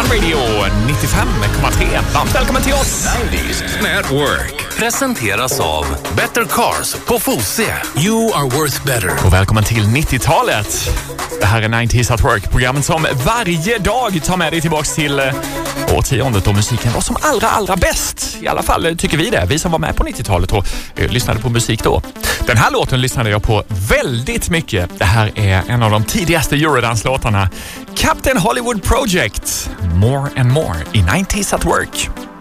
Radio 95,3. Varmt välkommen till oss. 90s Network presenteras av Better Cars på Fosie. You are worth better. Och välkommen till 90-talet. Det här är 90s at Work, programmet som varje dag tar med dig tillbaka till årtiondet då musiken var som allra bäst. I alla fall tycker vi det, vi som var med på 90-talet och lyssnade på musik då. Den här låten lyssnade jag på väldigt mycket. Det här är en av de tidigaste Eurodance-låtarna. Captain Hollywood Project, More and More i 90s at Work.